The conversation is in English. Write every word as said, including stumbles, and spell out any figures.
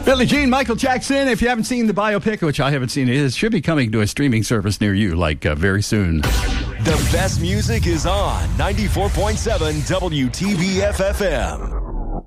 Billie Jean, Michael Jackson. If you haven't seen the biopic, which I haven't seen, it should be coming to a streaming service near you, like uh, very soon. The best music is on ninety-four point seven W T B F F M.